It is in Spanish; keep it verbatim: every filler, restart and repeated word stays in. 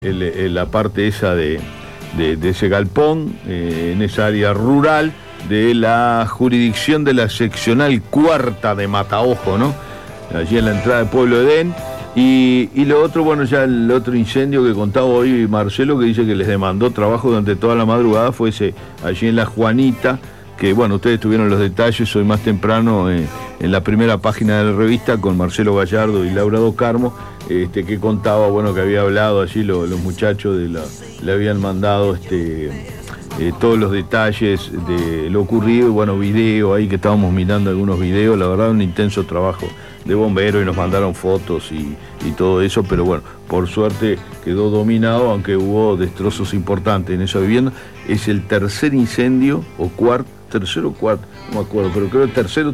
el, el, la parte esa de, de, de ese galpón, eh, en esa área rural de la jurisdicción de la seccional cuarta de Mataojo, ¿no? Allí en la entrada de Pueblo Edén. Y, y lo otro, bueno, ya el otro incendio que contaba hoy Marcelo, que dice que les demandó trabajo durante toda la madrugada, fue ese allí en La Juanita, que bueno, ustedes tuvieron los detalles hoy más temprano eh, en la primera página de la revista con Marcelo Gallardo y Laura Do Carmo, este, que contaba, bueno, que había hablado allí lo, los muchachos de la, le habían mandado este, eh, todos los detalles de lo ocurrido, y bueno, video ahí que estábamos mirando algunos videos, la verdad un intenso trabajo de bomberos y nos mandaron fotos y, y todo eso, pero bueno, por suerte quedó dominado, aunque hubo destrozos importantes en esa vivienda. Es el tercer incendio o cuarto, tercero o cuarto, no me acuerdo, pero creo el tercero